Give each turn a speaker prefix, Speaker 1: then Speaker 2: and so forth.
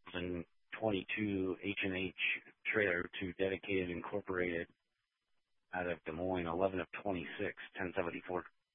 Speaker 1: 2022 H&H trailer to Dedicated Incorporated out of Des Moines, 11 of 26, 1074